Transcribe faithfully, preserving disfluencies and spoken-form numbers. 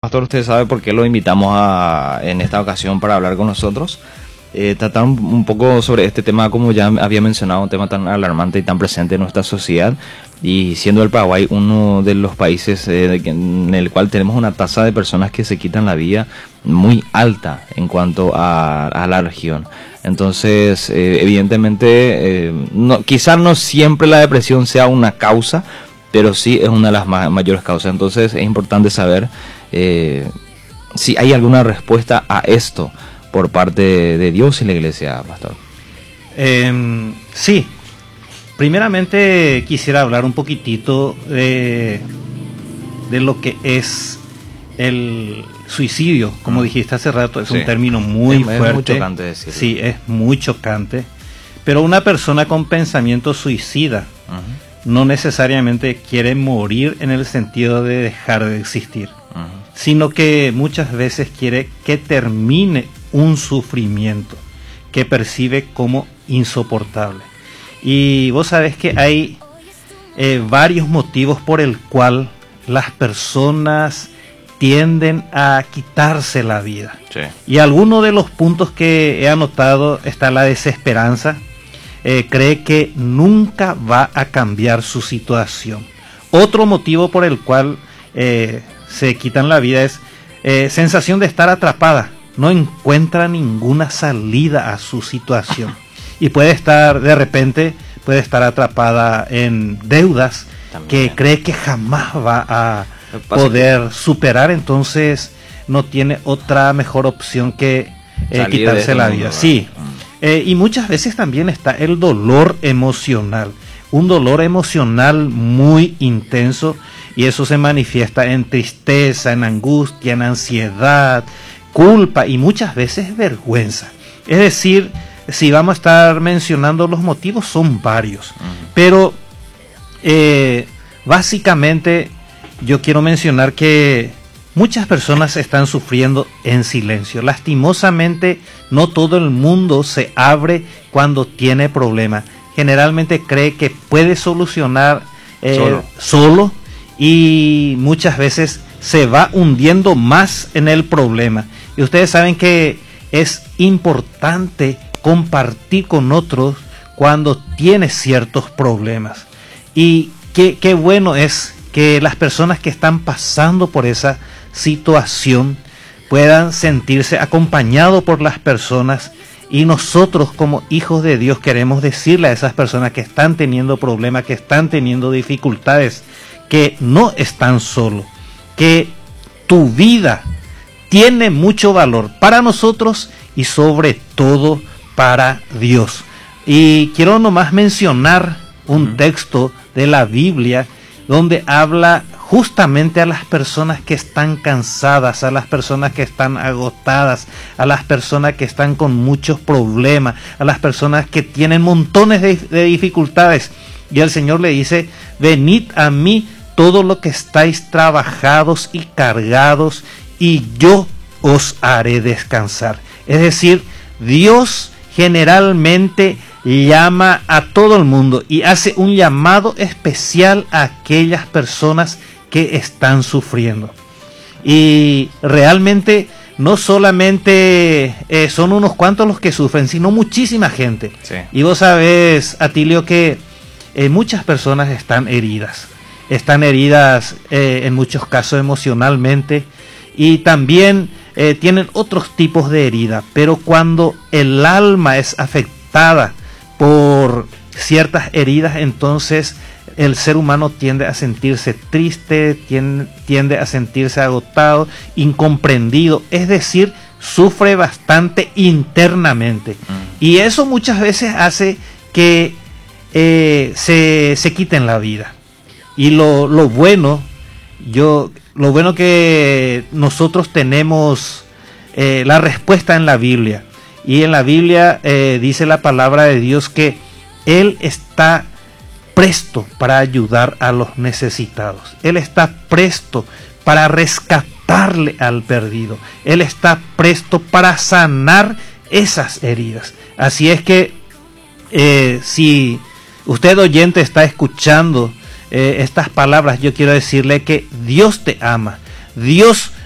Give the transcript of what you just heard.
pastor, usted sabe por qué lo invitamos a, en esta ocasión para hablar con nosotros. Eh, tratar un, un poco sobre este tema, como ya había mencionado, un tema tan alarmante y tan presente en nuestra sociedad, y siendo el Paraguay uno de los países eh, en el cual tenemos una tasa de personas que se quitan la vida muy alta en cuanto a, a la región. Entonces, eh, evidentemente, eh, no, quizás no siempre la depresión sea una causa, pero sí es una de las ma- mayores causas. Entonces, es importante saber eh, si hay alguna respuesta a esto por parte de Dios y la iglesia, pastor. Eh, sí, primeramente quisiera hablar un poquitito de, de lo que es el suicidio. Como dijiste hace rato, es sí. un término muy es, fuerte. Es muy chocante decirlo. Sí, es muy chocante. Pero una persona con pensamiento suicida uh-huh. no necesariamente quiere morir en el sentido de dejar de existir, uh-huh. sino que muchas veces quiere que termine un sufrimiento que percibe como insoportable. Y vos sabés que hay eh, varios motivos por el cual las personas tienden a quitarse la vida. Sí. Y alguno de los puntos que he anotado está la desesperanza. Eh, cree que nunca va a cambiar su situación. Otro motivo por el cual eh, se quitan la vida es eh, sensación de estar atrapada. No encuentra ninguna salida a su situación y puede estar de repente puede estar atrapada en deudas También. que cree que jamás va a poder que... superar, entonces no tiene otra mejor opción que eh, quitarse la vida. Sí, eh, y muchas veces también está el dolor emocional, un dolor emocional muy intenso, y eso se manifiesta en tristeza, en angustia, en ansiedad, culpa y muchas veces vergüenza. Es decir, si vamos a estar mencionando los motivos, son varios, uh-huh. pero eh, básicamente yo quiero mencionar que muchas personas están sufriendo en silencio. Lastimosamente, no todo el mundo se abre cuando tiene problemas. Generalmente cree que puede solucionar eh, solo. solo y muchas veces se va hundiendo más en el problema. Y ustedes saben que es importante compartir con otros cuando tienes ciertos problemas. Y qué, qué bueno es que las personas que están pasando por esa situación puedan sentirse acompañados por las personas, y nosotros como hijos de Dios queremos decirle a esas personas que están teniendo problemas, que están teniendo dificultades, que no están solos, que tu vida tiene mucho valor para nosotros y sobre todo para Dios. Y quiero nomás mencionar un uh-huh. texto de la Biblia donde habla justamente a las personas que están cansadas, a las personas que están agotadas, a las personas que están con muchos problemas, a las personas que tienen montones de, de dificultades. Y el Señor le dice: venid a mí todos los que estáis trabajados y cargados, y yo os haré descansar. Es decir, Dios generalmente llama a todo el mundo y hace un llamado especial a aquellas personas que están sufriendo. Y realmente no solamente eh, son unos cuantos los que sufren, sino muchísima gente. Sí. Y vos sabés, Atilio, que eh, muchas personas están heridas. Están heridas eh, en muchos casos emocionalmente, y también eh, tienen otros tipos de herida. Pero cuando el alma es afectada por ciertas heridas, entonces el ser humano tiende a sentirse triste, tiende, tiende a sentirse agotado, incomprendido, es decir, sufre bastante internamente. Mm. Y eso muchas veces hace que eh, se, se quiten la vida. Y lo, lo bueno, yo, lo bueno que nosotros tenemos eh, la respuesta en la Biblia. Y en la Biblia eh, dice la palabra de Dios que Él está presto para ayudar a los necesitados. Él está presto para rescatarle al perdido. Él está presto para sanar esas heridas. Así es que eh, si usted, oyente, está escuchando eh, estas palabras, yo quiero decirle que Dios te ama. Dios